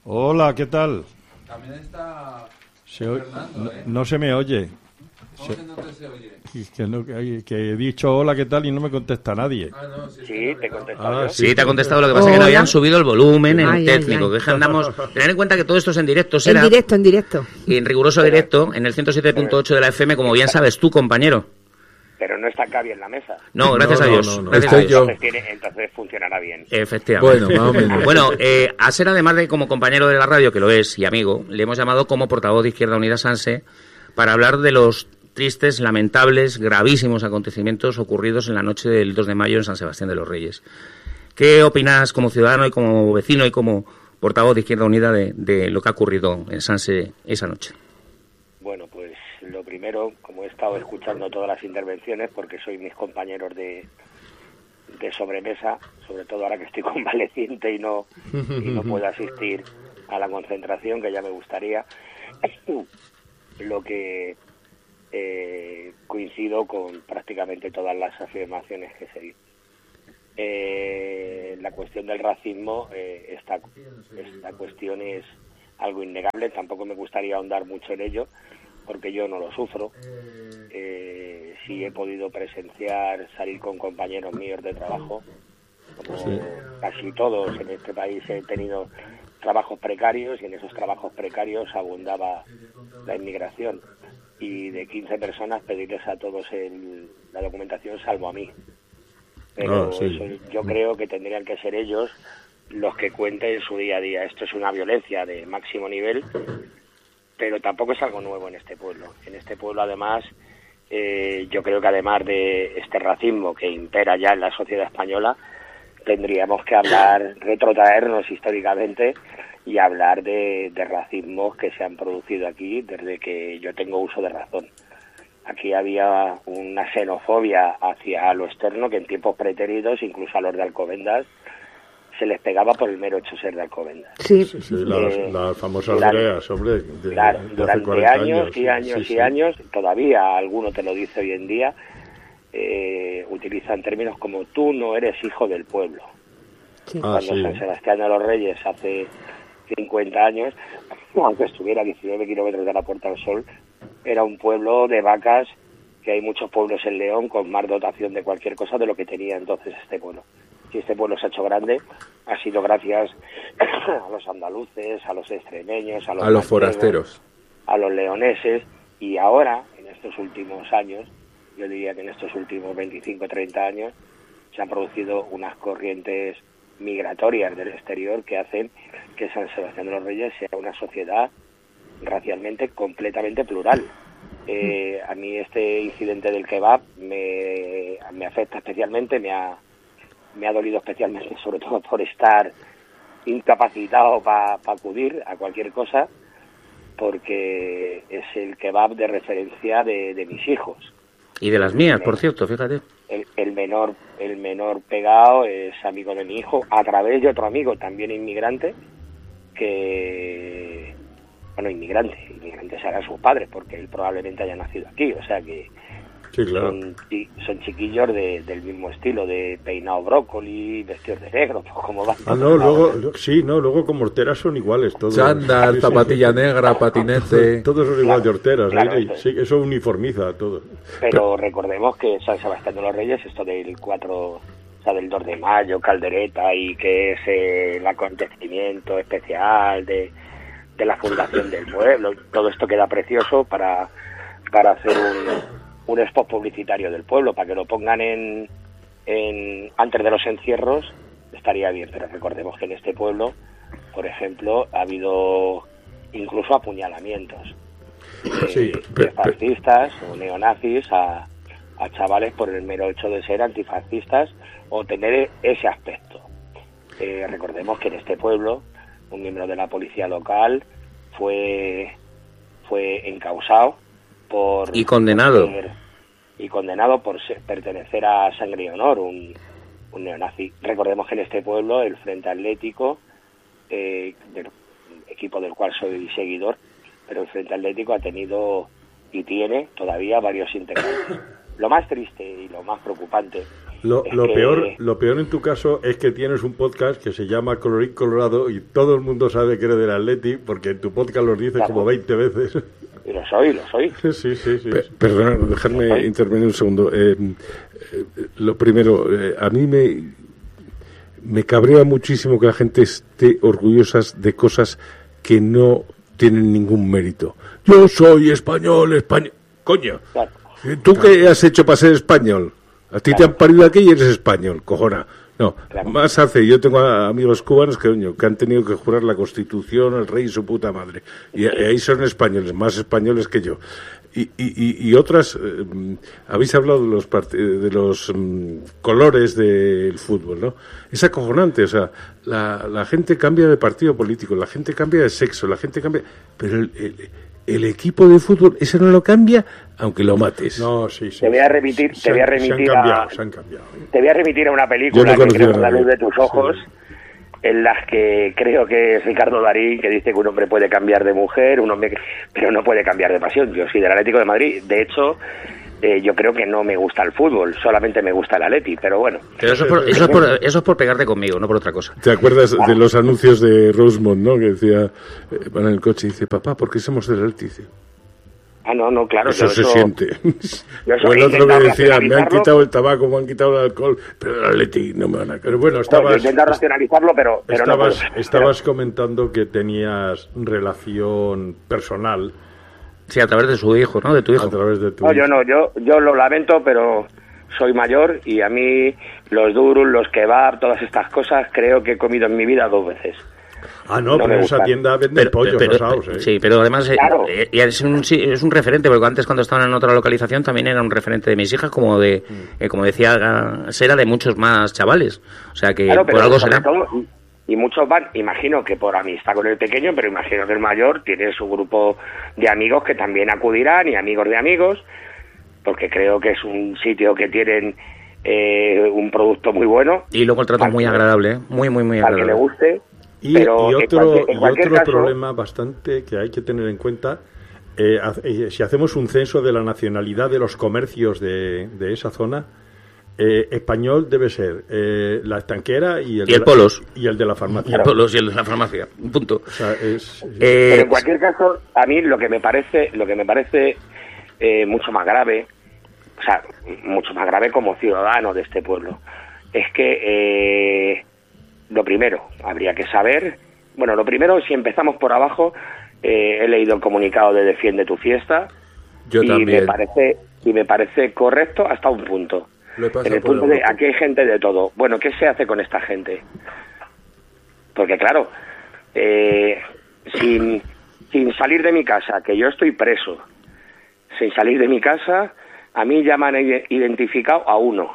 Hola, ¿qué tal? También está Fernando, ¿eh? No se me oye. ¿Cómo que no te se oye? Que he dicho hola, ¿qué tal? Y no me contesta nadie. Ah, no, si es Sí, que no te he me contestado yo. Sí, te ha contestado. Lo que pasa es que no habían subido el volumen, el Ay, técnico. ay, ay. Que es que andamos... Tener en cuenta que todo esto es en directo, En será. directo. Y en riguroso directo, en el 107.8 de la FM, como bien sabes tú, compañero. Pero no está Cavi en la mesa. No, gracias No, a no, Dios. no, no. Gracias a Estoy Dios. yo. Entonces funcionará bien. Efectivamente. Bueno, más o menos. Bueno, a Ser, además de como compañero de la radio, que lo es, y amigo, le hemos llamado como portavoz de Izquierda Unida Sanse para hablar de los tristes, lamentables, gravísimos acontecimientos ocurridos en la noche del 2 de mayo en San Sebastián de los Reyes. ¿Qué opinas como ciudadano y como vecino y como portavoz de Izquierda Unida de lo que ha ocurrido en Sanse esa noche? Bueno, pues lo primero, como he estado escuchando todas las intervenciones, porque soy mis compañeros de sobremesa, sobre todo ahora que estoy convaleciente y no puedo asistir a la concentración, que ya me gustaría, lo que coincido con prácticamente todas las afirmaciones que se dicen. La cuestión del racismo, esta cuestión es algo innegable, tampoco me gustaría ahondar mucho en ello, porque yo no lo sufro. Sí he podido presenciar, salir con compañeros míos de trabajo, como casi todos en este país he tenido trabajos precarios, y en esos trabajos precarios abundaba la inmigración, y de 15 personas pedirles a todos la documentación salvo a mí. Pero eso, yo creo que tendrían que ser ellos los que cuenten su día a día. Esto es una violencia de máximo nivel, pero tampoco es algo nuevo en este pueblo. En este pueblo, además, yo creo que además de este racismo que impera ya en la sociedad española, tendríamos que hablar, retrotraernos históricamente y hablar de racismos que se han producido aquí desde que yo tengo uso de razón. Aquí había una xenofobia hacia lo externo que en tiempos pretéritos, incluso a los de Alcobendas, se les pegaba por el mero hecho de ser de Alcobendas. Sí, las famosas greas, hombre. Durante años y años y años, todavía alguno te lo dice hoy en día, utilizan términos como tú no eres hijo del pueblo. Sí. Cuando San Sebastián de los Reyes hace 50 años, aunque estuviera a 19 kilómetros de la Puerta del Sol, era un pueblo de vacas, que hay muchos pueblos en León con más dotación de cualquier cosa de lo que tenía entonces este pueblo. Si este pueblo se ha hecho grande, ha sido gracias a los andaluces, a los extremeños, a los forasteros, a los leoneses, y ahora, en estos últimos años, yo diría que en estos últimos 25 30 años, se han producido unas corrientes migratorias del exterior que hacen que San Sebastián de los Reyes sea una sociedad racialmente completamente plural. A mí este incidente del kebab me afecta especialmente, me ha dolido especialmente, sobre todo por estar incapacitado para acudir a cualquier cosa, porque es el kebab de referencia de mis hijos. Y de las mías, por cierto, fíjate. El menor pegado es amigo de mi hijo, a través de otro amigo, también inmigrante, que... Bueno, inmigrantes serán sus padres, porque él probablemente haya nacido aquí, o sea que sí, claro. son chiquillos del mismo estilo, de peinado brócoli, vestidos de negro, pues como van. Luego con horteras son iguales todos. Chándal, zapatilla negra, patinete. Todos son igual de horteras, claro, sí, eso uniformiza todo. Pero recordemos que San Sebastián de los Reyes, esto del 2 de mayo, caldereta, y que es el acontecimiento especial de la fundación del pueblo, todo esto queda precioso para hacer un spot publicitario del pueblo, para que lo pongan antes de los encierros, estaría bien. Pero recordemos que en este pueblo, por ejemplo, ha habido incluso apuñalamientos de fascistas o neonazis a chavales por el mero hecho de ser antifascistas o tener ese aspecto. Recordemos que en este pueblo un miembro de la policía local fue encausado y condenado por pertenecer a Sangre y Honor, un neonazi. Recordemos que en este pueblo el Frente Atlético, del equipo del cual soy seguidor, pero el Frente Atlético ha tenido y tiene todavía varios integrantes. lo más triste y lo más preocupante. Lo peor en tu caso es que tienes un podcast que se llama Colorín Colorado y todo el mundo sabe que eres del Atleti porque en tu podcast lo dices como 20 veces. Y lo soy. Sí. Perdona, dejarme intervenir un segundo. Lo primero, a mí me cabrea muchísimo que la gente esté orgullosa de cosas que no tienen ningún mérito. Yo soy español. Coño, Claro. ¿tú qué has hecho para ser español? A ti te han parido aquí y eres español, cojona. No, Claro. más hace, yo tengo amigos cubanos que han tenido que jurar la Constitución, el rey y su puta madre. Y ahí son españoles, más españoles que yo. Y otras, habéis hablado de los colores del fútbol, ¿no? Es acojonante, o sea, la gente cambia de partido político, la gente cambia de sexo, la gente cambia... Pero el equipo de fútbol, ese no lo cambia, aunque lo mates. No, sí. Te voy a remitir, Se han cambiado. Te voy a remitir a una película que creo que La luz de tus ojos, en las que creo que es Ricardo Darín, que dice que un hombre puede cambiar de mujer, pero no puede cambiar de pasión. Yo soy del Atlético de Madrid. De hecho, yo creo que no me gusta el fútbol, solamente me gusta el Atleti, pero bueno. Pero eso es por pegarte conmigo, no por otra cosa. ¿Te acuerdas de los anuncios de Rosemont, no? Que decía, van en el coche y dice, papá, ¿por qué somos del Atleti? Dice, No, claro. eso se siente. Yo O el otro que decía, me han racionalizarlo. quitado el tabaco, me han quitado el alcohol, pero el Atleti no me van a caer. Pero bueno, Yo estabas intento racionalizarlo, pero no puedo. estabas comentando que tenías relación personal Sí, a través de su hijo, ¿no? De tu hijo. a través de tu No, yo lo lamento, pero soy mayor y a mí los durum, los kebab, todas estas cosas, creo que he comido en mi vida 2 veces. Ah, No no, pero me en esa gusta. tienda venden pollos asados, ¿eh? Sí, pero además Claro. y es un referente, porque antes cuando estaban en otra localización también era un referente de mis hijas, como como decía Sera, de muchos más chavales. O sea que Claro, por algo sobre será. todo, y muchos van, imagino que por amistad con el pequeño, pero imagino que el mayor tiene su grupo de amigos que también acudirán y amigos de amigos, porque creo que es un sitio que tienen un producto muy bueno. Y luego el trato Para muy que- agradable, ¿eh? Muy Para que le agradable. guste. Y Pero en cualquier caso, problema bastante que hay que tener en cuenta, si hacemos un censo de la nacionalidad de los comercios de esa zona, español debe ser la estanquera y Y el Polos. y el de la farmacia. Y el Polos y el de la farmacia. Punto. O sea, es... pero en cualquier caso, a mí lo que me parece mucho más grave, o sea, mucho más grave como ciudadano de este pueblo, es que lo primero, habría que saber, bueno, lo primero, si empezamos por abajo, he leído el comunicado de Defiende tu Fiesta. Yo y también. me parece correcto hasta un punto. Lo he pasado En el por el punto de, grupo. aquí hay gente de todo. Bueno, ¿qué se hace con esta gente? Porque claro, sin salir de mi casa, que yo estoy preso, sin salir de mi casa, a mí ya me han identificado a uno.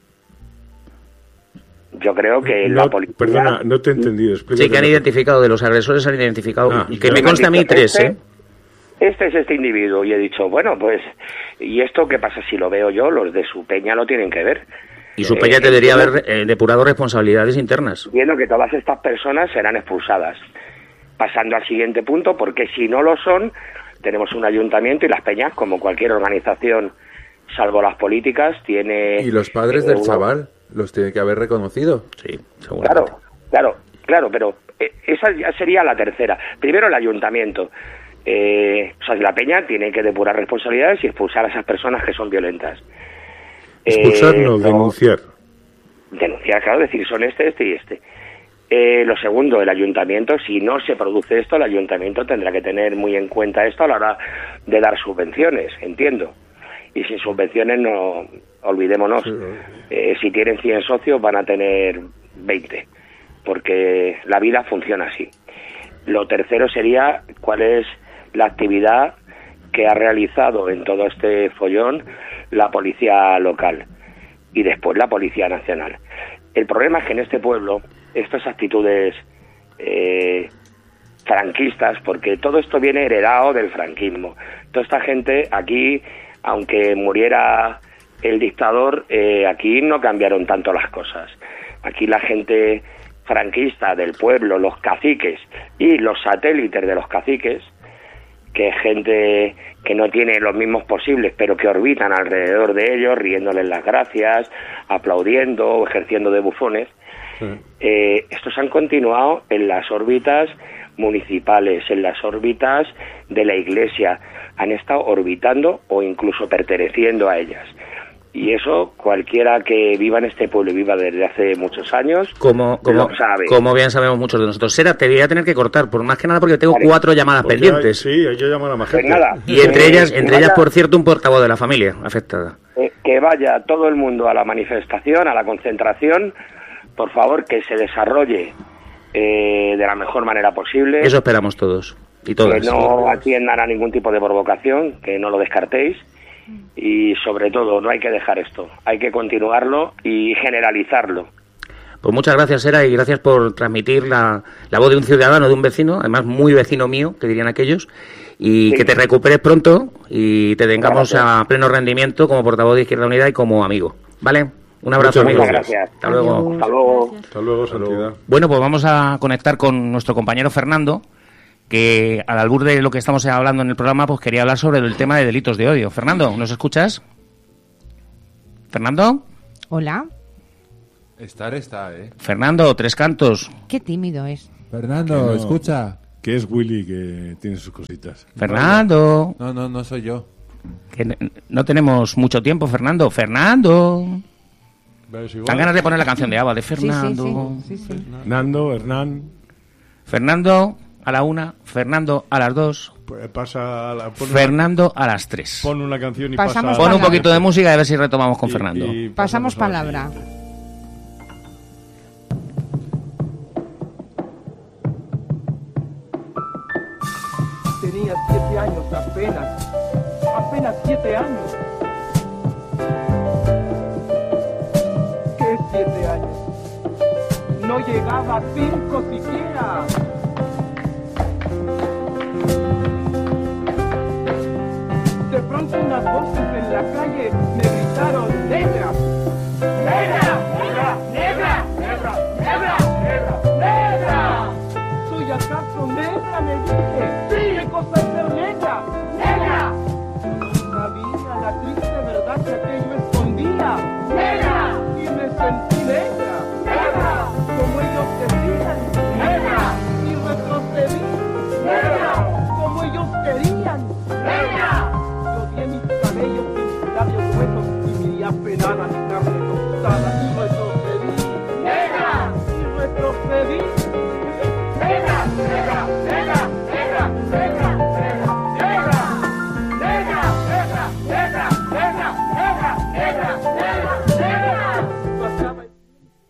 Yo creo que la policía... Perdona, no te he entendido. Sí, que han explícatelo. identificado, de los agresores han identificado, Ah, que me Me han consta a mí dicho, 3, ¿eh? Este es este individuo. Y he dicho, bueno, pues, ¿y esto qué pasa si lo veo yo? Los de su peña lo tienen que ver. Y su peña te debería entiendo- haber depurado responsabilidades internas. Entiendo que todas estas personas serán expulsadas. Pasando al siguiente punto, porque si no lo son, tenemos un ayuntamiento y las peñas, como cualquier organización, salvo las políticas, tiene... Y los padres del uno- chaval los tienen que haber reconocido. Sí, seguro. Claro, pero esa ya sería la tercera. Primero el ayuntamiento. O sea, la peña tiene que depurar responsabilidades y expulsar a esas personas que son violentas. Expulsar no, no, denunciar. Denunciar, claro, decir son este y este. Lo segundo, el ayuntamiento, si no se produce esto, el ayuntamiento tendrá que tener muy en cuenta esto a la hora de dar subvenciones, entiendo. Y sin subvenciones no, olvidémonos, si tienen 100 socios van a tener 20, porque la vida funciona así. Lo tercero sería cuál es la actividad que ha realizado en todo este follón la policía local y después la policía nacional. El problema es que en este pueblo estas actitudes franquistas, porque todo esto viene heredado del franquismo. Toda esta gente aquí, aunque muriera el dictador, aquí no cambiaron tanto las cosas. Aquí la gente franquista del pueblo, los caciques y los satélites de los caciques, que gente que no tiene los mismos posibles, pero que orbitan alrededor de ellos, riéndoles las gracias, aplaudiendo, ejerciendo de bufones. Estos han continuado en las órbitas municipales, en las órbitas de la Iglesia, han estado orbitando o incluso perteneciendo a ellas. Y eso cualquiera que viva en este pueblo y viva desde hace muchos años lo sabe. Como bien sabemos muchos de nosotros. Sera, te voy a tener que cortar, por más que nada porque tengo 4 llamadas pendientes. Sí, hay que llamar a más gente. Pues nada, y entre ellas, por cierto, un portavoz de la familia afectada. Que vaya todo el mundo a la manifestación, a la concentración, por favor, que se desarrolle de la mejor manera posible. Eso esperamos todos y todas. Que no atiendan a ningún tipo de provocación, que no lo descartéis. Y sobre todo, no hay que dejar esto, hay que continuarlo y generalizarlo. Pues muchas gracias, Sera, y gracias por transmitir la voz de un ciudadano, de un vecino, además muy vecino mío, que dirían aquellos, y que te recuperes pronto y te tengamos a pleno rendimiento como portavoz de Izquierda Unida y como amigo. ¿Vale? Un abrazo, amigo. Muchas gracias. Hasta luego. Hasta luego. Hasta luego, Santidad. Bueno, pues vamos a conectar con nuestro compañero Fernando, que al albur de lo que estamos hablando en el programa, pues quería hablar sobre el tema de delitos de odio. Fernando, ¿nos escuchas? ¿Fernando? Hola. Está, Fernando, 3 cantos. Qué tímido es. Fernando, escucha. Que es Willy, que tiene sus cositas. Fernando. No soy yo. Que no tenemos mucho tiempo, Fernando. Fernando. Dan ganas de poner la canción de ABBA, de Fernando. Sí. Nando, Hernán. Fernando a la 1, Fernando a las 2, Pues Fernando a las 3. Pon una canción y Pasamos pasa. Pon un poquito de música y a ver si retomamos con Fernando. Pasamos palabra. Tenía 7 años apenas 7 años. ¿Qué 7 años? No llegaba a 5 siquiera. De pronto unas voces en la calle me gritaron: ¡Negra! ¡Negra! ¡Negra! ¡Negra! ¡Negra! ¡Negra! ¡Negra! ¡Negra! ¿Soy acaso negra? Me dije. ¡Sí! ¿Qué cosa es ser negra? ¡Negra! Sabía la triste verdad que aquello escondía. ¡Negra! Y me sentí negra. ¡Negra! Como ellos decían. ¡Negra! Y retrocedí. ¡Negra! Como ellos querían. ¡Negra! Yo vi mis cabellos y mis labios gruesos y mi apenada mi carne tostada y retrocedí. ¡Negra! Y retrocedí. ¡Negra! ¡Negra! ¡Negra! ¡Negra! ¡Negra! ¡Negra! ¡Negra! ¡Negra! ¡Negra! ¡Negra! ¡Negra! ¡Negra! ¡Negra! ¡Negra! Pasaba el...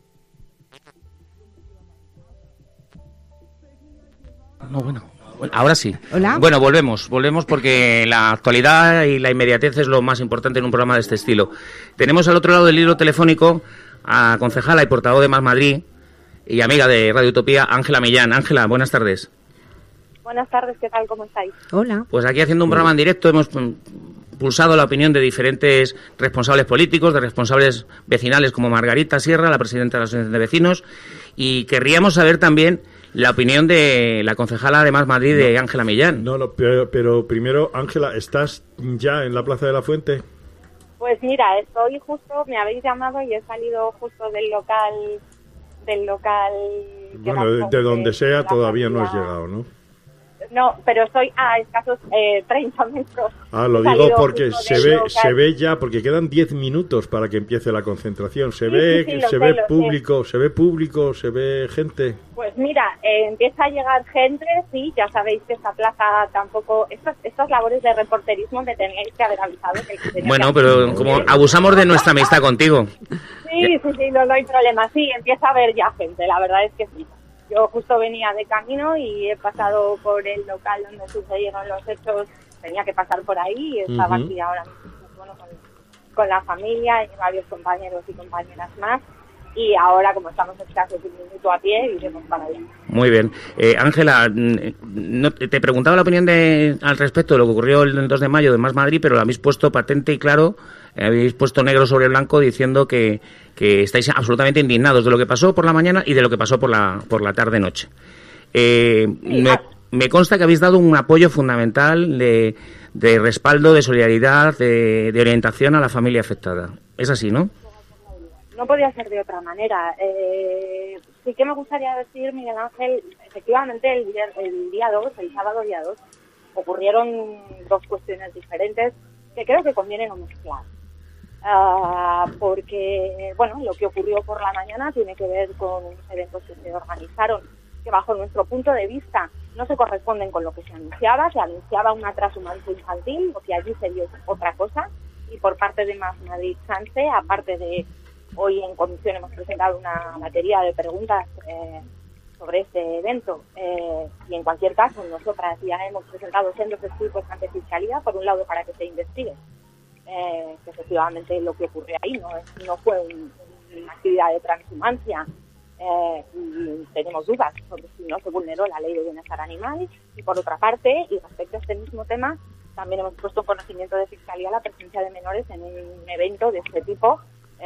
No, bueno, ahora sí. Hola. Bueno, volvemos porque la actualidad y la inmediatez es lo más importante en un programa de este estilo. Tenemos al otro lado del hilo telefónico a concejala y portavoz de Más Madrid y amiga de Radio Utopía, Ángela Millán. Ángela, buenas tardes. Buenas tardes, ¿qué tal? ¿Cómo estáis? Hola. Pues aquí haciendo un programa en directo hemos pulsado la opinión de diferentes responsables políticos, de responsables vecinales como Margarita Sierra, la presidenta de la Asociación de Vecinos, y querríamos saber también la opinión de la concejala de Más Madrid, de Ángela Millán. Pero primero, Ángela, ¿estás ya en la Plaza de la Fuente? Pues mira, estoy justo, me habéis llamado y he salido justo del local Bueno, de donde sea todavía no has llegado, ¿no? No, pero estoy a escasos 30 metros. Lo digo porque se ve ya, porque quedan 10 minutos para que empiece la concentración. Se ve público, se ve gente. Pues mira, empieza a llegar gente, sí, ya sabéis que esta plaza tampoco... Estas labores de reporterismo me teníais que haber avisado. Bueno, pero como abusamos de nuestra amistad contigo. Sí, no hay problema. Sí, empieza a haber ya gente, la verdad es que sí. Yo justo venía de camino y he pasado por el local donde sucedieron los hechos, tenía que pasar por ahí y estaba aquí ahora mismo con la familia y varios compañeros y compañeras más. Y ahora, como estamos escasos un minuto a pie, iremos para allá. Muy bien. Ángela, te preguntaba la opinión al respecto de lo que ocurrió el 2 de mayo de Más Madrid, pero lo habéis puesto patente y claro, habéis puesto negro sobre blanco diciendo que estáis absolutamente indignados de lo que pasó por la mañana y de lo que pasó por la tarde-noche. me consta que habéis dado un apoyo fundamental de respaldo, de solidaridad, de orientación a la familia afectada. Es así, ¿no? No podía ser de otra manera. Sí que me gustaría decir, Miguel Ángel, efectivamente el sábado día 2, ocurrieron dos cuestiones diferentes que creo que conviene no mezclar. Porque, bueno, lo que ocurrió por la mañana tiene que ver con eventos que se organizaron, que bajo nuestro punto de vista no se corresponden con lo que se anunciaba una transhumancia infantil, o que allí se dio otra cosa, y por parte de Más Madrid Sanse, aparte de hoy en comisión hemos presentado una batería de preguntas sobre este evento, y en cualquier caso nosotras ya hemos presentado sendos escritos ante Fiscalía, por un lado para que se investigue que efectivamente lo que ocurrió ahí no fue una actividad de transhumancia, y tenemos dudas sobre si no se vulneró la ley de bienestar animal, y por otra parte, y respecto a este mismo tema, también hemos puesto en conocimiento de Fiscalía la presencia de menores en un evento de este tipo,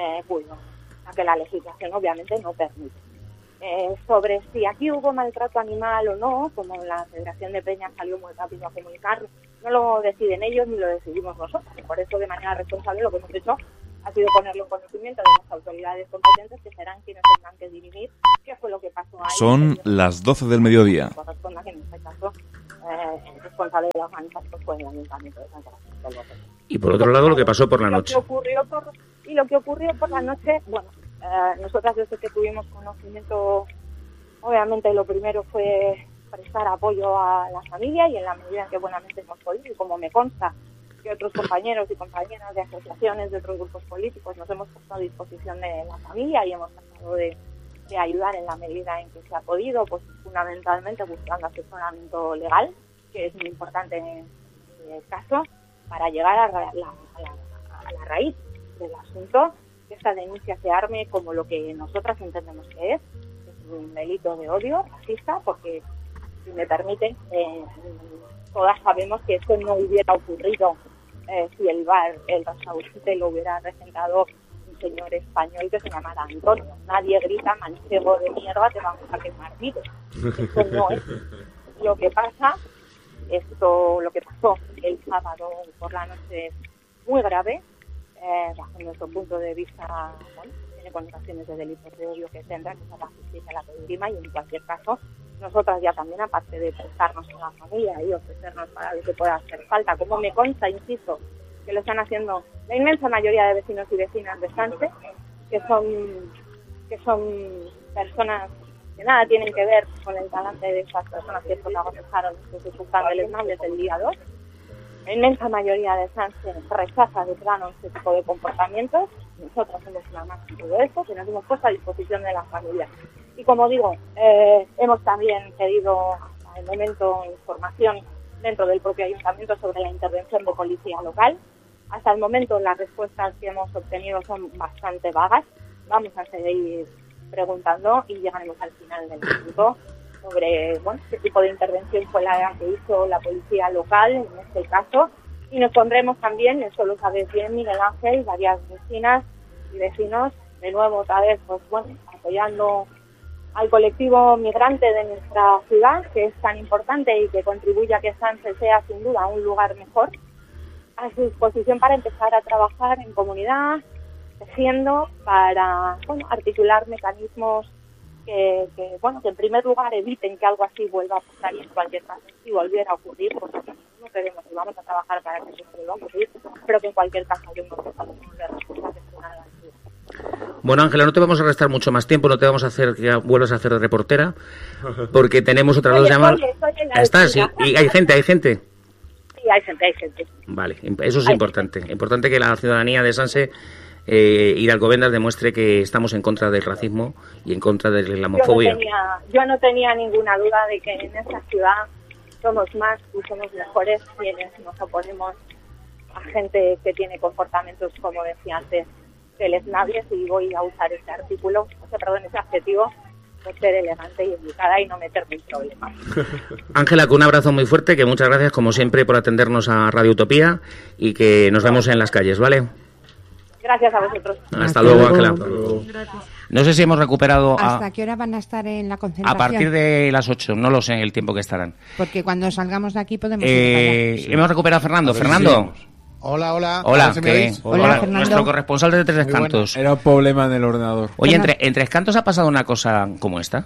a que la legislación obviamente no permite. Sobre si aquí hubo maltrato animal o no, como la Federación de Peñas salió muy rápido a comunicar, no lo deciden ellos ni lo decidimos nosotros. Por eso, de manera responsable, lo que hemos hecho ha sido ponerlo en conocimiento de las autoridades competentes, que serán quienes tengan que dirimir qué fue lo que pasó ahí. Son las 12 del mediodía. Corresponda que en este caso el responsable de la organización fue el Ayuntamiento de San Sebastián del Bote. Y por otro lado, lo que pasó por la noche. Lo que ocurrió por la noche, bueno, nosotras desde que tuvimos conocimiento, obviamente lo primero fue prestar apoyo a la familia, y en la medida en que buenamente hemos podido, y como me consta que otros compañeros y compañeras de asociaciones de otros grupos políticos nos hemos puesto a disposición de la familia y hemos tratado de ayudar en la medida en que se ha podido, pues fundamentalmente buscando asesoramiento legal, que es muy importante en el caso, para llegar a la raíz del asunto, que esta denuncia se arme como lo que nosotras entendemos que es un delito de odio racista, porque, si me permiten, todas sabemos que esto no hubiera ocurrido si el restaurante lo hubiera regentado un señor español que se llamara Antonio. Nadie grita: manchego de mierda, te vamos a quemar vivos. Esto no es lo que pasa. Lo que pasó el sábado por la noche es muy grave, bajo nuestro punto de vista, bueno, tiene connotaciones de delitos de odio que tendrá que ser la justicia la que dirima, y en cualquier caso nosotras ya también, aparte de prestarnos a la familia y ofrecernos para lo que pueda hacer falta, como me consta, insisto, que lo están haciendo la inmensa mayoría de vecinos y vecinas de Sanse, que son personas que nada tienen que ver con el talante de esas personas que protagonizaron estos disfrutar del desmables del día 2. La inmensa mayoría de Sanse rechaza de plano este tipo de comportamientos. Nosotros somos una más en todo esto, que nos hemos puesto a disposición de la familia. Y como digo, hemos también pedido al momento información dentro del propio ayuntamiento sobre la intervención de policía local. Hasta el momento las respuestas que hemos obtenido son bastante vagas. Vamos a seguir preguntando y llegaremos al final del asunto sobre, bueno, qué tipo de intervención fue la que hizo la policía local en este caso, y nos pondremos también, eso lo sabes bien, Miguel Ángel, varias vecinas y vecinos, de nuevo otra vez, pues bueno, apoyando al colectivo migrante de nuestra ciudad, que es tan importante y que contribuye a que Sanse sea sin duda un lugar mejor, a su disposición para empezar a trabajar en comunidad, tejiendo para, bueno, articular mecanismos que en primer lugar eviten que algo así vuelva a pasar, y en cualquier caso, si volviera a ocurrir, pues no queremos y vamos a trabajar para que eso vuelva a ocurrir, pero que en cualquier caso hay unos mecanismos de respuesta que se hagan. Bueno, Ángela, no te vamos a restar mucho más tiempo, no te vamos a hacer que vuelvas a hacer de reportera, porque tenemos otras dos llamadas. ¿Estás? Sí, y hay gente. Sí, hay gente. Vale, eso es importante que la ciudadanía de Sanse y de Alcobendas demuestre que estamos en contra del racismo y en contra de la homofobia. Yo no tenía ninguna duda de que en esta ciudad somos más y somos mejores quienes nos oponemos a gente que tiene comportamientos, como decía antes, deleznables, y voy a usar ese adjetivo, por ser elegante y educada y no meterme en problemas. Ángela, con un abrazo muy fuerte, que muchas gracias como siempre por atendernos a Radio Utopía, y que nos vemos en las calles, ¿vale? Gracias a vosotros. Hasta luego, Ángela. No sé si hemos recuperado ¿Hasta qué hora van a estar en la concentración? a partir de las 8, no lo sé el tiempo que estarán. Porque cuando salgamos de aquí podemos ir para allá. Hemos recuperado a Fernando. Fernando. Hola. Hola, ¿Se me oís? Hola, Fernando. Nuestro corresponsal de Tres Cantos. Era un problema en el ordenador. Oye, en Tres Cantos ha pasado una cosa como esta.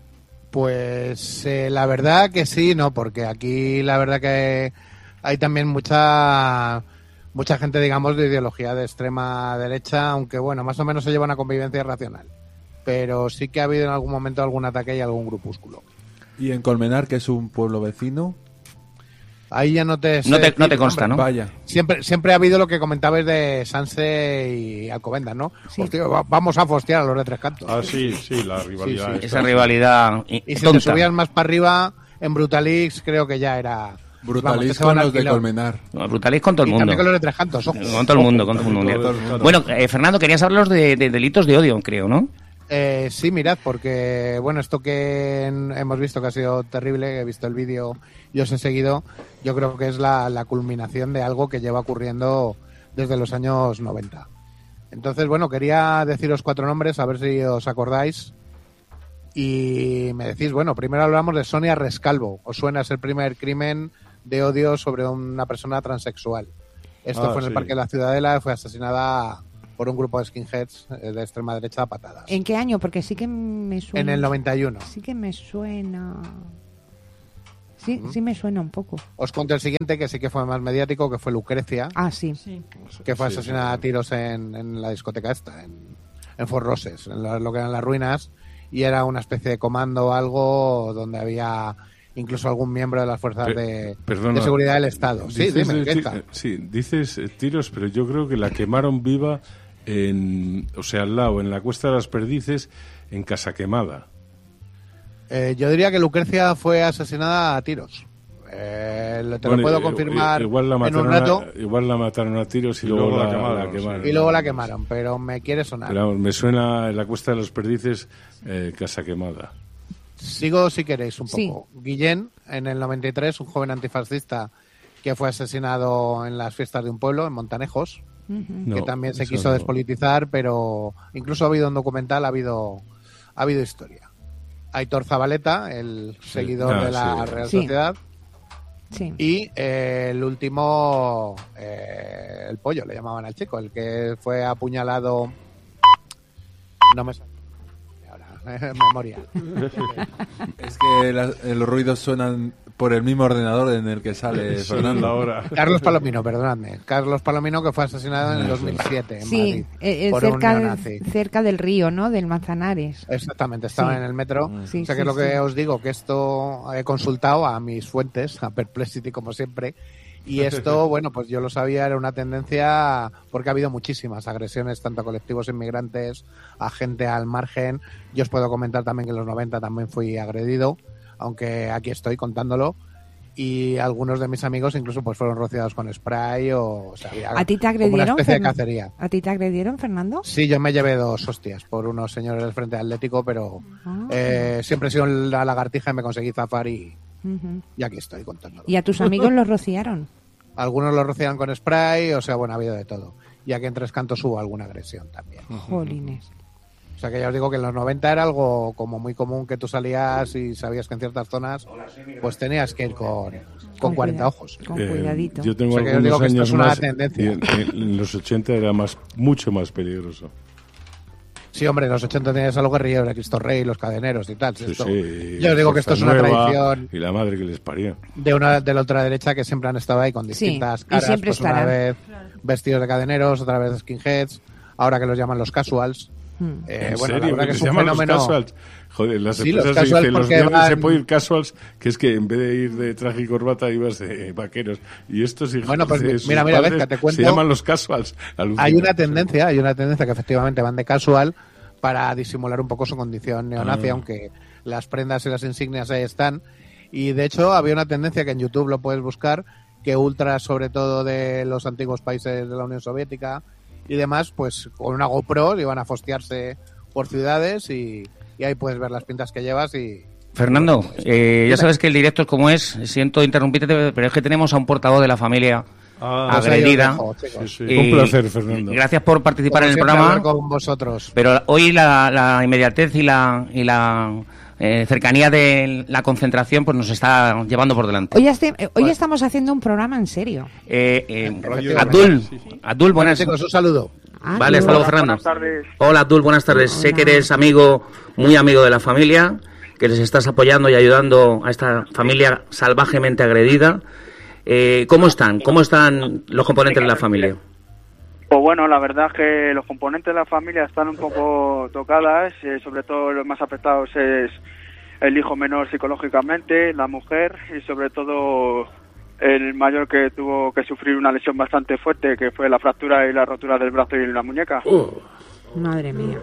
Pues la verdad que sí, no, porque aquí la verdad que hay también mucha gente, digamos, de ideología de extrema derecha, aunque bueno, más o menos se lleva una convivencia racional. Pero sí que ha habido en algún momento algún ataque y algún grupúsculo. ¿Y en Colmenar, que es un pueblo vecino? Ahí ya no te consta, ¿no? Vaya. Siempre ha habido lo que comentabais de Sanse y Alcobendas, ¿no? Sí. Hostia, vamos a fostear a los de Tres Cantos. Ah, sí, la rivalidad. Sí. Esa rivalidad Y si tonta. te subías más para arriba, en Brutalix creo que ya era... Brutalix se van con al los de kilo. Colmenar. No, Brutalix con todo el Y mundo. también con los de Tres Cantos, ojo. Con todo el mundo, con todo el mundo. Bueno, Fernando, querías hablaros de delitos de odio, creo, ¿no? Sí, mirad, porque bueno, esto que hemos visto que ha sido terrible, he visto el vídeo y os he seguido, yo creo que es la culminación de algo que lleva ocurriendo desde los años 90. Entonces, bueno, quería deciros 4 nombres, a ver si os acordáis. Y me decís, bueno, primero hablamos de Sonia Rescalvo. ¿Os suena? Es el primer crimen de odio sobre una persona transexual. Esto fue en el Parque de la Ciudadela, fue asesinada por un grupo de skinheads de extrema derecha a patadas. ¿En qué año? Porque sí que me suena. En el 91. Sí que me suena. Sí me suena un poco. Os cuento el siguiente, que sí que fue más mediático, que fue Lucrecia. Ah, sí. Que fue asesinada a tiros en la discoteca esta, en Fort Roses, en lo que eran las ruinas, y era una especie de comando o algo donde había incluso algún miembro de las fuerzas de seguridad del Estado. Sí, dime, ¿qué tal? Sí, dices tiros, pero yo creo que la quemaron viva al lado, en la Cuesta de las Perdices, en Casa Quemada. Yo diría que Lucrecia fue asesinada a tiros. Lo puedo confirmar igual la en un rato. Igual la mataron a tiros y luego la quemaron. Y luego la quemaron, pero me quiere sonar. Pero vamos, me suena en la Cuesta de las Perdices, Casa Quemada. Sigo si queréis un poco. Sí. Guillén, en el 93, un joven antifascista que fue asesinado en las fiestas de un pueblo, en Montanejos, que también se quiso despolitizar, pero incluso ha habido un documental, ha habido historia. Aitor Zabaleta, el seguidor de la Real Sociedad. Sí. Y el último, el pollo, le llamaban al chico, el que fue apuñalado. No me sale ahora, memoria. Es que los ruidos suenan por el mismo ordenador en el que sale Fernando ahora. Carlos Palomino, perdonadme. Carlos Palomino, que fue asesinado en el 2007 en Madrid por un neonazi. Cerca del río, ¿no? Del Manzanares. Exactamente, estaba en el metro. O sea que es lo que os digo, que esto he consultado a mis fuentes, a Perplexity como siempre, y esto, bueno, pues yo lo sabía, era una tendencia porque ha habido muchísimas agresiones, tanto a colectivos inmigrantes, a gente al margen. Yo os puedo comentar también que en los 90 también fui agredido, aunque aquí estoy contándolo, y algunos de mis amigos incluso pues fueron rociados con spray o sea, había ¿A ti te como agredieron, una especie de cacería. ¿A ti te agredieron, Fernando? Sí, yo me llevé 2 hostias por unos señores del Frente Atlético, pero siempre he sido la lagartija y me conseguí zafar y aquí estoy contándolo. ¿Y a tus amigos los rociaron? Algunos los rociaron con spray, o sea, bueno, ha habido de todo. Y aquí en Tres Cantos hubo alguna agresión también. Jolines. O sea que ya os digo que en los 90 era algo como muy común, que tú salías y sabías que en ciertas zonas pues tenías que ir con 40 ojos. Con cuidadito. Yo tengo o sea que os digo que esto es una tendencia. En los 80 era mucho más peligroso. Sí, hombre, en los 80 tenías a los guerrilleros de Cristo Rey, los cadeneros y tal. Sí, Esto, sí, yo os digo que esto es una tradición y la madre que les parió. de la ultraderecha que siempre han estado ahí con distintas caras. Y siempre pues una estarán. vez vestidos de cadeneros, otra vez de skinheads, ahora que los llaman los casuals. ¿En Bueno, la serio? verdad que ¿Que es se un llaman fenómeno. los casuals? Joder, las Sí, los empresas casuals dicen los porque viernes se van- puede ir casuals, que es que en vez de ir de traje y corbata ibas de vaqueros. Y estos hijos Bueno, pues de sus mira, padres Vezka, te cuento. se llaman los casuals. Hay una tendencia que efectivamente van de casual para disimular un poco su condición neonazi, aunque las prendas y las insignias ahí están. Y de hecho había una tendencia que en YouTube lo puedes buscar, que ultras sobre todo de los antiguos países de la Unión Soviética y demás, pues con una GoPro iban a fostearse por ciudades y ahí puedes ver las pintas que llevas y... Fernando, ya sabes que el directo es como es, siento interrumpirte, pero es que tenemos a un portavoz de la familia agredida. Un placer, Fernando. Gracias por participar en el Siempre programa. hablar con vosotros. Pero hoy la inmediatez y la cercanía de la concentración pues nos está llevando por delante. Hoy estamos haciendo un programa en serio. Abdul, buenas. Chicos, un saludo. Vale, hasta luego, Fernando. Buenas tardes. Hola, Abdul, buenas tardes. Sé que eres muy amigo de la familia, que les estás apoyando y ayudando a esta familia salvajemente agredida. ¿Cómo están? ¿Cómo están los componentes de la familia? Pues bueno, la verdad es que los componentes de la familia están un poco tocadas, sobre todo los más afectados es el hijo menor psicológicamente, la mujer y sobre todo el mayor que tuvo que sufrir una lesión bastante fuerte, que fue la fractura y la rotura del brazo y la muñeca. Madre mía.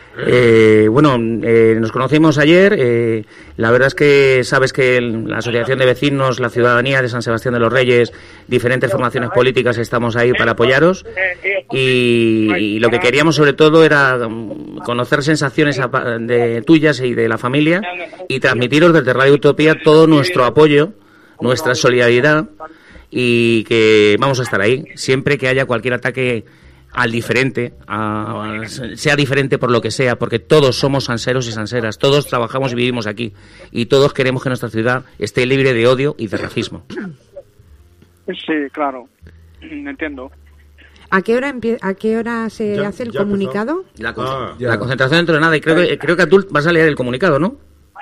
Nos conocimos ayer. La verdad es que sabes que la Asociación de Vecinos, la Ciudadanía de San Sebastián de los Reyes, diferentes formaciones políticas estamos ahí para apoyaros. Y lo que queríamos sobre todo era conocer sensaciones tuyas y de la familia y transmitiros desde Radio Utopía todo nuestro apoyo, nuestra solidaridad y que vamos a estar ahí siempre que haya cualquier ataque al diferente, sea diferente por lo que sea, porque todos somos sanseros y sanseras, todos trabajamos y vivimos aquí y todos queremos que nuestra ciudad esté libre de odio y de racismo. Sí, claro, entiendo. ¿A qué hora se hace el comunicado? La concentración dentro de nada y creo que Abdul vas a leer el comunicado, ¿no?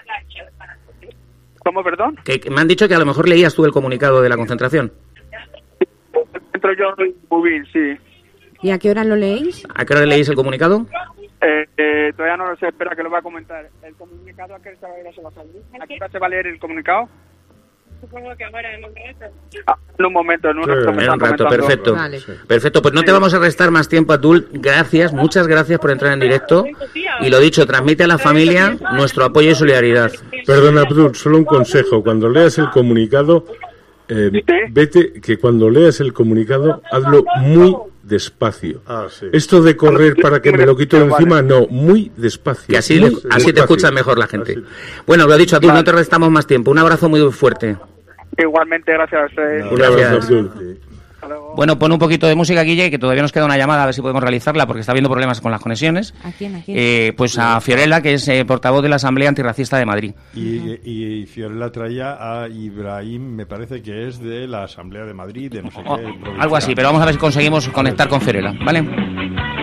¿Cómo, perdón? Que me han dicho que a lo mejor leías tú el comunicado de la concentración. Entro yo en móvil, sí. ¿Y a qué hora lo leéis? ¿A qué hora leéis el comunicado? Todavía no lo sé, espera que lo voy a comentar. ¿El comunicado a qué hora se va a salir? ¿A qué hora se va a leer el comunicado? Supongo que ahora en un rato. En un momento, en un rato. Perfecto. Vale. Perfecto, pues no te vamos a restar más tiempo, Abdul. Gracias, muchas gracias por entrar en directo. Y lo dicho, transmite a la familia nuestro apoyo y solidaridad. Perdona, Abdul, solo un consejo. Cuando leas el comunicado, que cuando leas el comunicado, hazlo muy despacio. Esto de correr para que me lo quito de encima, no, muy despacio. Que así te escucha mejor la gente. Bueno, lo ha dicho Abdul, no te restamos más tiempo. Un abrazo muy fuerte. Igualmente, gracias a ustedes. Gracias. Bueno, pon un poquito de música, Guille, que todavía nos queda una llamada, a ver si podemos realizarla, porque está habiendo problemas con las conexiones. ¿A quién? Pues a Fiorella, que es portavoz de la Asamblea Antirracista de Madrid. Y Fiorella traía a Ibrahim, me parece que es de la Asamblea de Madrid, de no sé qué. Algo así, pero vamos a ver si conseguimos conectar con Fiorella, ¿vale?